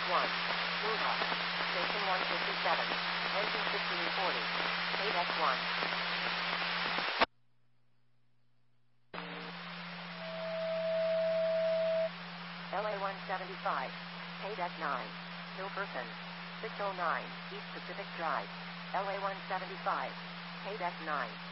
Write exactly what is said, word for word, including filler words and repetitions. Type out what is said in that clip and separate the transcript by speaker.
Speaker 1: one. Move up. Station one fifty-seven. Engine fifteen forty. K-Deck one. L A one seventy-five. K-Deck nine. Hilferson. six oh nine. East Pacific Drive. L A one seventy-five. K-Deck nine.